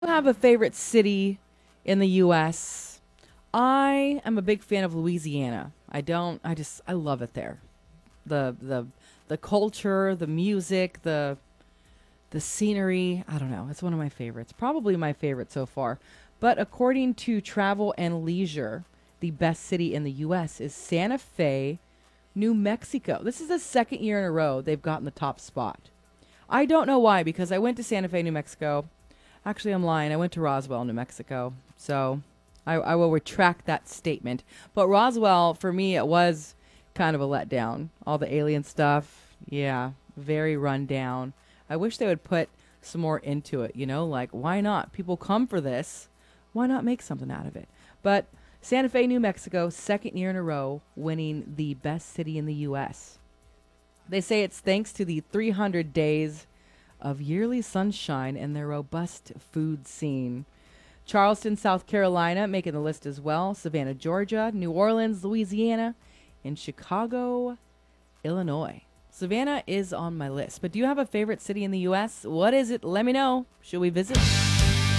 Have a favorite city in the U.S. I am a big fan of Louisiana. I don't. I love it there. The culture, the music, the scenery. I don't know. It's one of my favorites. Probably my favorite so far. But according to Travel and Leisure, the best city in the U.S. is Santa Fe, New Mexico. This is the second year in a row they've gotten the top spot. I don't know why, because I went to Santa Fe, New Mexico. Actually, I'm lying. I went to Roswell, New Mexico. So I will retract that statement. But Roswell, for me, it was kind of a letdown. All the alien stuff, yeah, very run down. I wish they would put some more into it, like, why not? People come for this. Why not make something out of it? But Santa Fe, New Mexico, second year in a row, winning the best city in the U.S. They say it's thanks to the 300 days of yearly sunshine and their robust food scene. Charleston, South Carolina, making the list as well. Savannah, Georgia, New Orleans, Louisiana, and Chicago, Illinois. Savannah is on my list. But do you have a favorite city in the U.S.? What is it? Let me know. Should we visit?